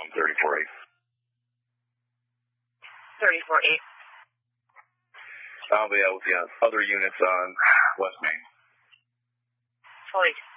on 34-8. 34-8. I'll be out with the other units on West Main. Fully.